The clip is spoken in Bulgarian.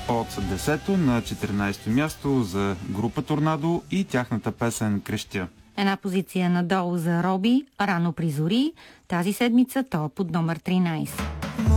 от 10-то на 14-то място за група Торнадо и тяхната песен "Крещя". Една позиция надолу за Роби, "Рано при зори". Тази седмица то под номер 13.